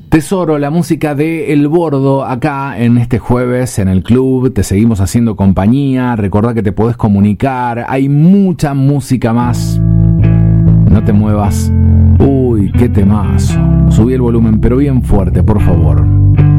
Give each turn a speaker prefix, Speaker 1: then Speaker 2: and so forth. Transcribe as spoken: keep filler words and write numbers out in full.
Speaker 1: Tesoro, la música de El Bordo, acá en este jueves en el club. Te seguimos haciendo compañía. Recordá que te podés comunicar. Hay mucha música más. No te muevas. Uy, qué temazo. Subí el volumen, pero bien fuerte, por favor.